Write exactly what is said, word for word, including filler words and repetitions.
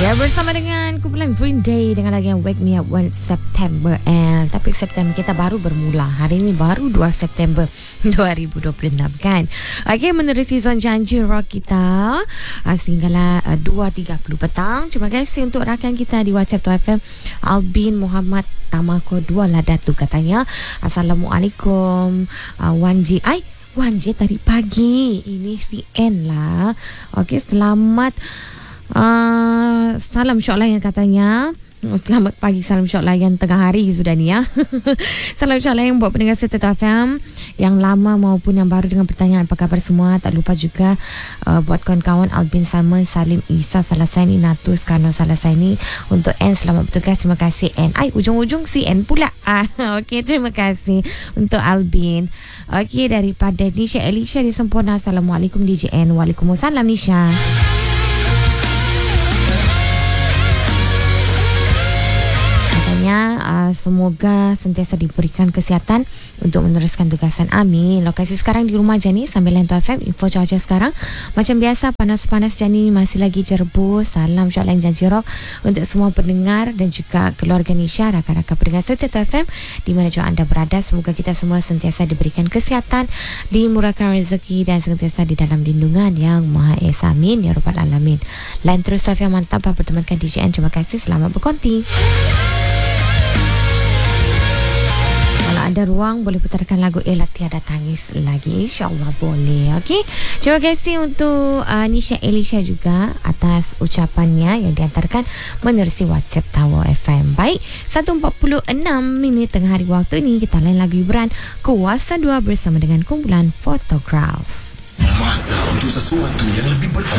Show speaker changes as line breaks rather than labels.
Ya, bersama dengan kumpulan Green Day dengan lagu yang Wake Me Up When It's September. And tapi September kita baru bermula. Hari ini baru dua September dua ribu dua puluh enam kan. Okey, menerusi zon janji rock kita uh, sehinggalah uh, dua tiga puluh petang. Terima kasih untuk rakan kita di WhatsApp Tu F M, Albin Muhammad Tamako dua Ladatu katanya. Assalamualaikum uh, Wan Ji. Ai Wan Ji tadi pagi. Ini si N lah. Okey, selamat Uh, salam syok layan katanya. Selamat pagi, salam syok layan tengah hari sudah ni ya. Salam syok layan buat pendengar Setia F M yang lama maupun yang baru dengan pertanyaan apa khabar semua. Tak lupa juga uh, buat kawan-kawan Albin Simon, Salim Isa Salasaini, Natus Kano Salasaini. Untuk N, selamat bertugas. Terima kasih N. Ai, ujung-ujung si N pula. Ah, okey, terima kasih untuk Albin. Okey, daripada Nisha Elisha di Sempurna. Assalamualaikum D J N. Waalaikumsalam Nisha. Uh, semoga sentiasa diberikan kesihatan untuk meneruskan tugasan. Amin. Lokasi sekarang di rumah Jani sambil layan Tu F M. Info cuaca sekarang macam biasa, panas-panas Jani masih lagi jerbu. Salam syok layan janji rock untuk semua pendengar dan juga keluarga Nisha, rakan-rakan pendengar Setia Tu F M di mana juga anda berada. Semoga kita semua sentiasa diberikan kesihatan, dimurahkan rezeki dan sentiasa di dalam lindungan yang Maha Esa. Amin ya rabbal alamin. Lain terus Tu F M mantap bertemankan D J N. Terima kasih, selamat berkonti. Kalau ada ruang boleh putarkan lagu Ella Tiada Tangis lagi, insyaAllah boleh. Okey, terima kasih untuk uh, Nisha Elisha juga atas ucapannya yang diantarkan menerusi WhatsApp Tower F M. Baik, satu empat puluh enam minit tengah hari waktu ini kita lain lagu hiburan Kuasa dua bersama dengan kumpulan Photograph.
Masa untuk sesuatu yang lebih berkualitas.